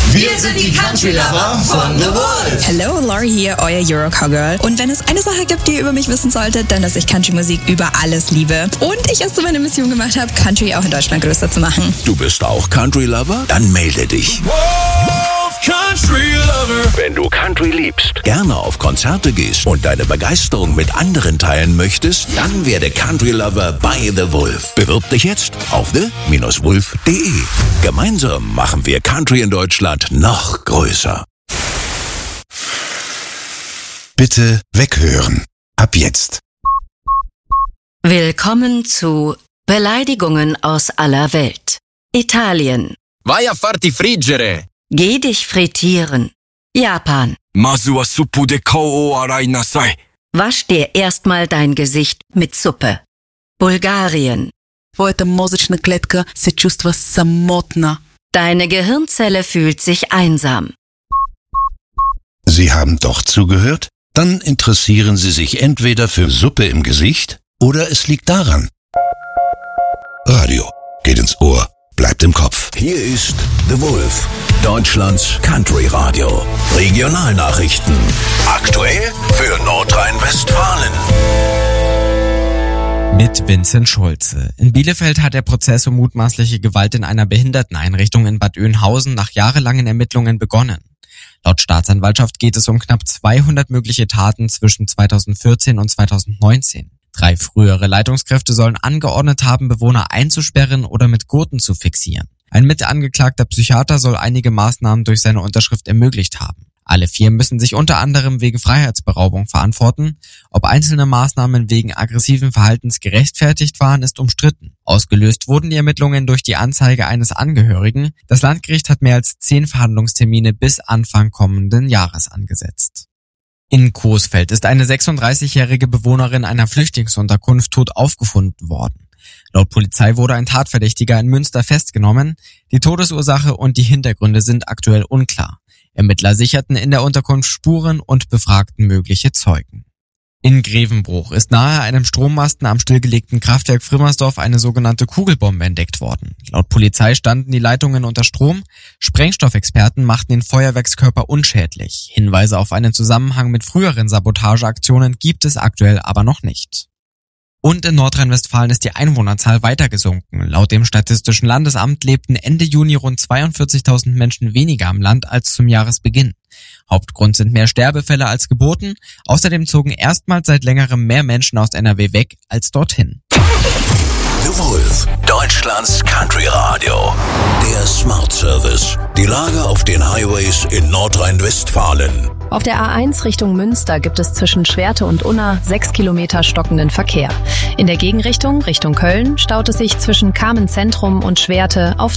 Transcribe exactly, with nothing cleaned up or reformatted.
Wir sind die Country Lover von The Wolf. Hello, Laurie hier, euer Eurocowgirl. Und wenn es eine Sache gibt, die ihr über mich wissen solltet, dann, dass ich Country-Musik über alles liebe. Und ich es zu meiner Mission gemacht habe, Country auch in Deutschland größer zu machen. Du bist auch Country Lover? Dann melde dich. Wolf Country Lover. Wenn du Country liebst, gerne auf Konzerte gehst und deine Begeisterung mit anderen teilen möchtest, dann werde Country Lover bei The Wolf. Bewirb dich jetzt auf the Bindestrich wolf punkt de. Gemeinsam machen wir Country in Deutschland noch größer. Bitte weghören. Ab jetzt. Willkommen zu Beleidigungen aus aller Welt. Italien. Vai a farti friggere. Geh dich frittieren. Japan. Mazu wa suppu de kao o arai nasai. Wasch dir erstmal dein Gesicht mit Suppe. Bulgarien. Твоята мозъчна клетка се чувства самотна. Deine Gehirnzelle fühlt sich einsam. Sie haben doch zugehört? Dann interessieren Sie sich entweder für Suppe im Gesicht oder es liegt daran. Radio geht ins Ohr, bleibt im Kopf. Hier ist The Wolf, Deutschlands Country Radio. Regionalnachrichten. Aktuell für Nordrhein-Westfalen. Mit Vincent Schulze. In Bielefeld hat der Prozess um mutmaßliche Gewalt in einer Behinderteneinrichtung in Bad Oeynhausen nach jahrelangen Ermittlungen begonnen. Laut Staatsanwaltschaft geht es um knapp zweihundert mögliche Taten zwischen zweitausendvierzehn und zweitausendneunzehn. Drei frühere Leitungskräfte sollen angeordnet haben, Bewohner einzusperren oder mit Gurten zu fixieren. Ein mitangeklagter Psychiater soll einige Maßnahmen durch seine Unterschrift ermöglicht haben. Alle vier müssen sich unter anderem wegen Freiheitsberaubung verantworten. Ob einzelne Maßnahmen wegen aggressiven Verhaltens gerechtfertigt waren, ist umstritten. Ausgelöst wurden die Ermittlungen durch die Anzeige eines Angehörigen. Das Landgericht hat mehr als zehn Verhandlungstermine bis Anfang kommenden Jahres angesetzt. In Coesfeld ist eine sechsunddreißigjährige Bewohnerin einer Flüchtlingsunterkunft tot aufgefunden worden. Laut Polizei wurde ein Tatverdächtiger in Münster festgenommen. Die Todesursache und die Hintergründe sind aktuell unklar. Ermittler sicherten in der Unterkunft Spuren und befragten mögliche Zeugen. In Grevenbruch ist nahe einem Strommasten am stillgelegten Kraftwerk Frimmersdorf eine sogenannte Kugelbombe entdeckt worden. Laut Polizei standen die Leitungen unter Strom. Sprengstoffexperten machten den Feuerwerkskörper unschädlich. Hinweise auf einen Zusammenhang mit früheren Sabotageaktionen gibt es aktuell aber noch nicht. Und in Nordrhein-Westfalen ist die Einwohnerzahl weiter gesunken. Laut dem Statistischen Landesamt lebten Ende Juni rund zweiundvierzigtausend Menschen weniger am Land als zum Jahresbeginn. Hauptgrund sind mehr Sterbefälle als Geburten. Außerdem zogen erstmals seit längerem mehr Menschen aus N R W weg als dorthin. The Wolf, Deutschlands Country Radio. Der Smart Service. Die Lage auf den Highways in Nordrhein-Westfalen. Auf der A eins Richtung Münster gibt es zwischen Schwerte und Unna sechs Kilometer stockenden Verkehr. In der Gegenrichtung, Richtung Köln, staut es sich zwischen Kamenz Zentrum und Schwerte auf